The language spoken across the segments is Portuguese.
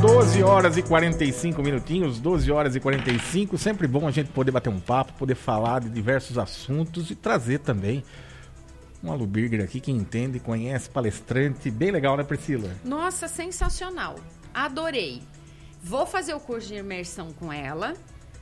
12 horas e 45 minutinhos, 12 horas e 45, sempre bom a gente poder bater um papo, poder falar de diversos assuntos e trazer também um Aluburger aqui que entende, conhece, palestrante, bem legal, né, Priscila? Nossa, sensacional, adorei. Vou fazer o curso de imersão com ela,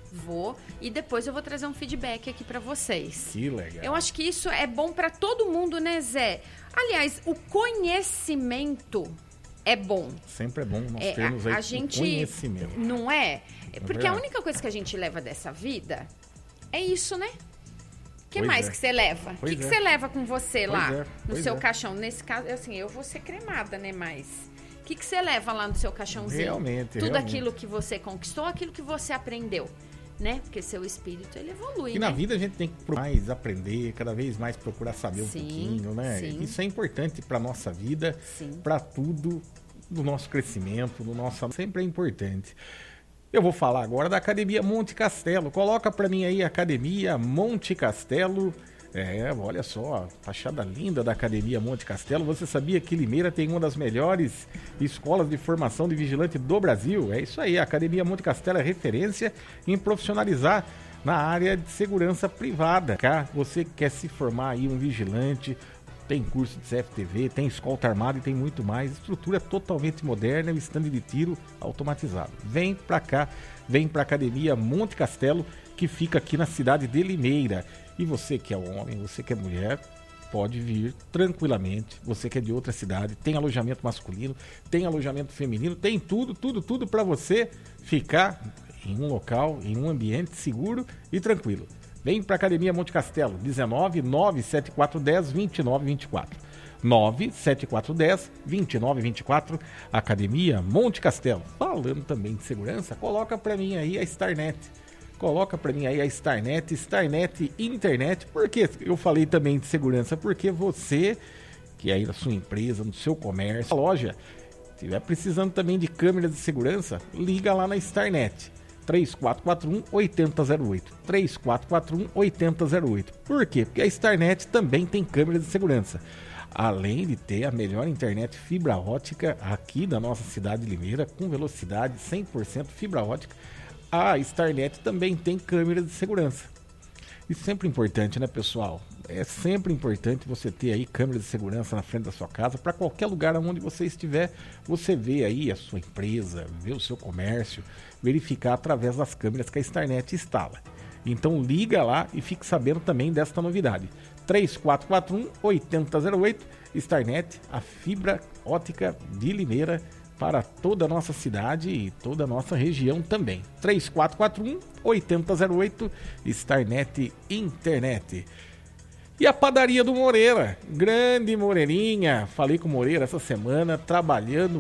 e depois eu vou trazer um feedback aqui pra vocês. Que legal. Eu acho que isso é bom pra todo mundo, né, Zé? Aliás, o conhecimento é bom. Sempre é bom nós termos aí o conhecimento. Não é? Porque verdade. a única coisa que a gente leva dessa vida é isso, né? O que mais é. que você leva? O que você leva com você lá no seu é. caixão? Nesse caso, assim, eu vou ser cremada, né? Mas o que você leva lá no seu caixãozinho? Realmente. Tudo aquilo que você conquistou, aquilo que você aprendeu, né? Porque seu espírito, ele evolui, E na vida a gente tem que mais aprender, cada vez mais procurar saber um pouquinho, né? Sim. Isso é importante para nossa vida, para tudo, do nosso crescimento, do nosso... Sempre é importante. Eu vou falar agora da Academia Monte Castelo. Coloca para mim aí a Academia Monte Castelo. Olha só, a fachada linda da Academia Monte Castelo. Você sabia que Limeira tem uma das melhores escolas de formação de vigilante do Brasil? É isso aí, a Academia Monte Castelo é referência em profissionalizar na área de segurança privada. Você quer se formar aí um vigilante, tem curso de CFTV, tem escolta armada e tem muito mais. Estrutura totalmente moderna e stand de tiro automatizado. Vem pra cá, vem pra Academia Monte Castelo, que fica aqui na cidade de Limeira. E você que é homem, você que é mulher, pode vir tranquilamente. Você que é de outra cidade, tem alojamento masculino, tem alojamento feminino, tem tudo para você ficar em um local, em um ambiente seguro e tranquilo. Vem para a Academia Monte Castelo, 19 97410 2924. 97410 2924, Academia Monte Castelo. Falando também de segurança, coloca para mim aí a Starnet. Coloca para mim aí a Starnet Internet. Por que eu falei também de segurança? Porque você, que é aí na sua empresa, no seu comércio, na loja, estiver precisando também de câmeras de segurança, liga lá na Starnet. 3441-8008. 3441-8008. Por quê? Porque a Starnet também tem câmeras de segurança. Além de ter a melhor internet fibra ótica aqui da nossa cidade de Limeira, com velocidade 100% fibra ótica, a Starnet também tem câmeras de segurança. Isso é sempre importante, né, pessoal? É sempre importante você ter aí câmeras de segurança na frente da sua casa, para qualquer lugar onde você estiver, você vê aí a sua empresa, vê o seu comércio, verificar através das câmeras que a Starnet instala. Então liga lá e fique sabendo também desta novidade. 3441-8008, Starnet, a fibra ótica de Limeira, para toda a nossa cidade e toda a nossa região também. 3441-8008, Starnet Internet. E a padaria do Moreira, grande Moreirinha, falei com o Moreira essa semana, trabalhando